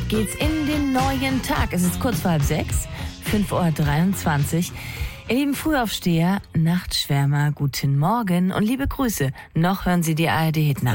geht's in den neuen Tag. Es ist kurz vor 5:30, 5:23 Uhr. Ihr lieben Frühaufsteher, Nachtschwärmer, guten Morgen und liebe Grüße. Noch hören Sie die ARD-Hit nach.